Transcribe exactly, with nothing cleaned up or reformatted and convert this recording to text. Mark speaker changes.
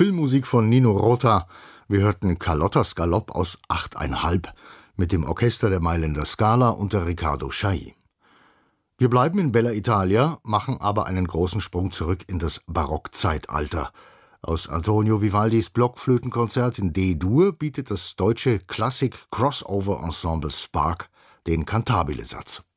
Speaker 1: Filmmusik von Nino Rota. Wir hörten Carlottas Galopp aus achteinhalb mit dem Orchester der Mailänder Scala unter Riccardo Chailly. Wir bleiben in Bella Italia, machen aber einen großen Sprung zurück in das Barockzeitalter. Aus Antonio Vivaldis Blockflötenkonzert in D-Dur bietet das deutsche Klassik-Crossover-Ensemble Spark den Cantabile-Satz.